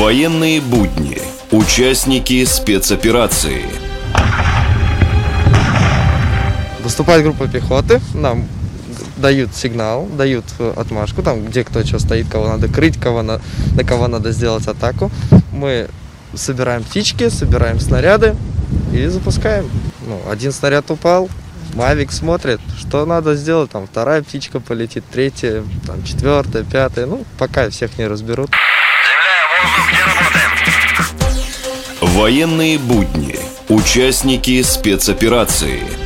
Военные будни. Участники спецоперации. Выступает группа пехоты, нам дают сигнал, дают отмашку, там где кто что стоит, кого надо крыть, на кого надо сделать атаку. Мы собираем птички, собираем снаряды и запускаем. Один снаряд упал, Мавик смотрит, что надо сделать, там вторая птичка полетит, третья, там четвертая, пятая, пока всех не разберут. Земля, воздух, где работаем? Военные будни. Участники спецоперации.